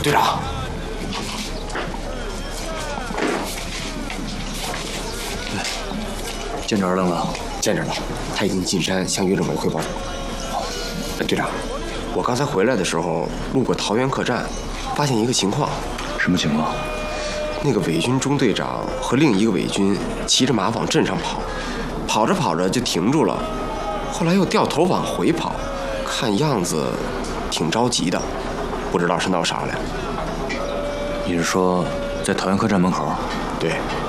队长。 见着二愣了？ 见着了，他已经进山向岳政委汇报。队长，我刚才回来的时候路过桃园客栈，发现一个情况。 什么情况？ 那个伪军中队长和另一个伪军骑着马往镇上跑，跑着跑着就停住了，后来又掉头往回跑，看样子挺着急的，不知道是闹啥了。 你是说在桃园客栈门口？ 对。